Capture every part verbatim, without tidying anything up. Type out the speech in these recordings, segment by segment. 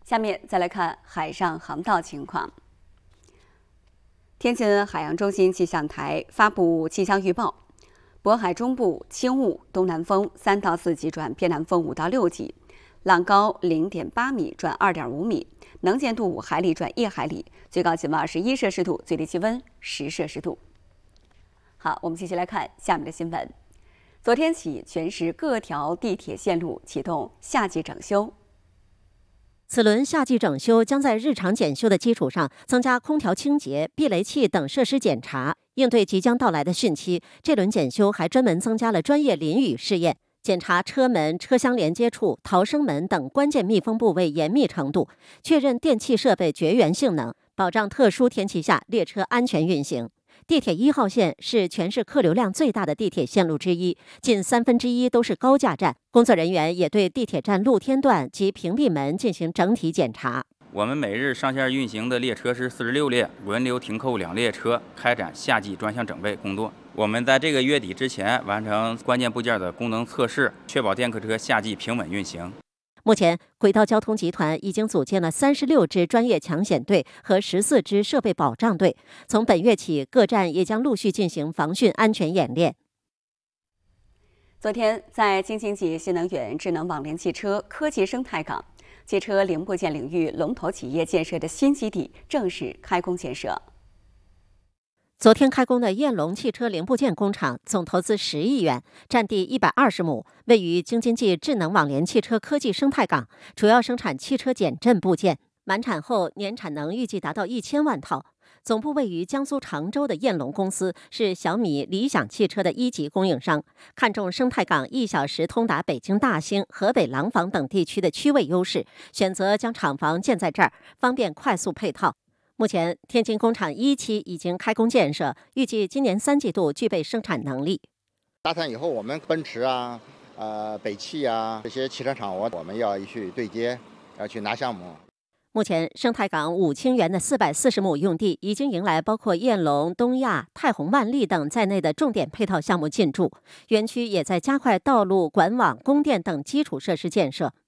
下面再来看海上航道情况。天津海洋中心气象台发布气象预报，渤海中部轻雾，东南风三到四级转偏南风五到六级，浪高零点八米转二点五米，能见度五海里转一海里，最高气温二十一摄氏度，最低气温十摄氏度。好，我们继续来看下面的新闻。昨天起，全市各条地铁线路启动夏季整修。 此轮夏季整修将在日常检修的基础上，增加空调清洁、避雷器等设施检查，应对即将到来的汛期。这轮检修还专门增加了专业淋雨试验，检查车门、车厢连接处、逃生门等关键密封部位严密程度，确认电气设备绝缘性能，保障特殊天气下列车安全运行。地铁一号线是全市客流量最大的地铁线路之一，近三分之一都是高架站。工作人员也对地铁站露天段及屏蔽门进行整体检查。 我们每日上线运行的列车是四十六列，轮流停扣两列车，开展夏季专项整备工作。我们在这个月底之前完成关键部件的功能测试，确保电客车夏季平稳运行。 目前，轨道交通集团已经组建了三十六支专业抢险队和十四支设备保障队。从本月起，各站也将陆续进行防汛安全演练。 昨天，在京津冀新能源智能网联汽车科技生态港，汽车零部件领域龙头企业建设的新基地正式开工建设。 昨天开工的燕龙汽车零部件工厂总投资十亿元，占地一百二十亩，位于京津冀智能网联汽车科技生态港，主要生产汽车减震部件。满产后年产能预计达到一千万套。总部位于江苏常州的燕龙公司是小米、理想汽车的一级供应商，看中生态港一小时通达北京大兴、河北廊坊等地区的区位优势，选择将厂房建在这儿，方便快速配套。目前，天津工厂一期已经开工建设，预计今年三季度具备生产能力。 达成以后，我们奔驰啊、呃北汽啊这些汽车厂，我我们要去对接，要去拿项目。 目前，生态港五清园的四百四十亩用地已经迎来包括燕龙、东亚、泰宏万利等在内的重点配套项目进驻，园区也在加快道路、管网、供电等基础设施建设。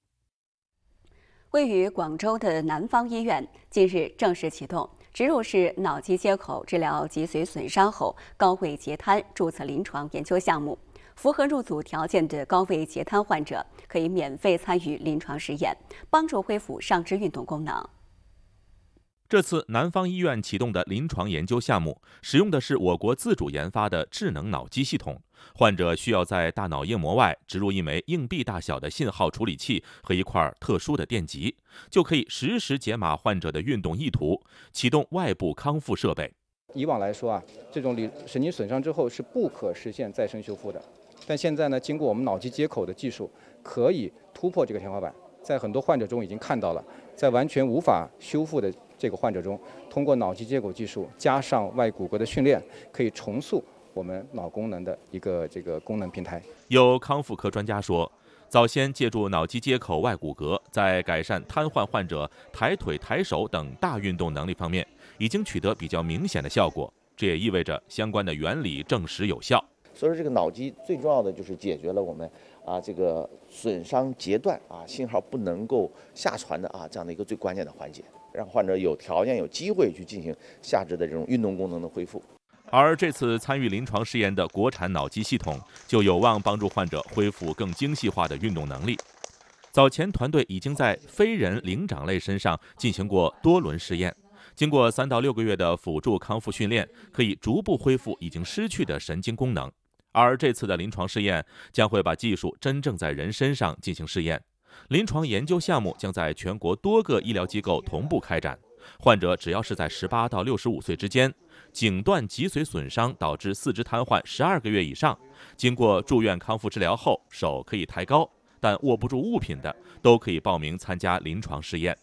位于广州的南方医院近日正式启动植入式脑机接口治疗脊髓损伤后高位截瘫注册临床研究项目。符合入组条件的高位截瘫患者可以免费参与临床实验，帮助恢复上肢运动功能。 这次南方医院启动的临床研究项目，使用的是我国自主研发的智能脑机系统。患者需要在大脑硬膜外植入一枚硬币大小的信号处理器和一块特殊的电极，就可以实时解码患者的运动意图，启动外部康复设备。 以往来说啊，这种神经损伤之后是不可实现再生修复的，但现在呢，经过我们脑机接口的技术，可以突破这个天花板。在很多患者中已经看到了，在完全无法修复的这个患者中，通过脑机接口技术加上外骨骼的训练，可以重塑我们脑功能的一个这个功能平台。 有康复科专家说，早先借助脑机接口外骨骼，在改善瘫痪患者抬腿抬手等大运动能力方面，已经取得比较明显的效果。这也意味着相关的原理证实有效。 所以说，这个脑机最重要的就是解决了我们啊这个损伤截断啊信号不能够下传的啊这样的一个最关键的环节，让患者有条件有机会去进行下肢的这种运动功能的恢复。 而这次参与临床试验的国产脑机系统，就有望帮助患者恢复更精细化的运动能力。早前团队已经在非人灵长类身上进行过多轮试验，经过三到六个月的辅助康复训练，可以逐步恢复已经失去的神经功能。而这次的临床试验将会把技术真正在人身上进行试验，临床研究项目将在全国多个医疗机构同步开展。患者只要是在十八到六十五岁之间，颈段脊髓损伤导致四肢瘫痪十二个月以上，经过住院康复治疗后手可以抬高但握不住物品的，都可以报名参加临床试验。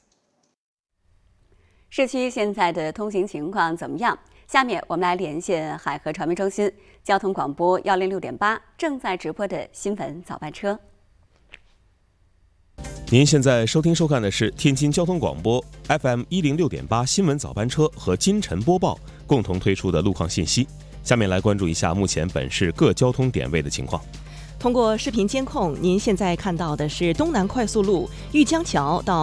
市区现在的通行情况怎么样？下面我们来连线海河传媒中心交通广播幺零六点八正在直播的新闻早班车。 您现在收听收看的是天津交通广播 F M 一零六点八新闻早班车和今晨播报共同推出的路况信息。下面来关注一下目前本市各交通点位的情况。 通过视频监控，您现在看到的是东南快速路玉江桥到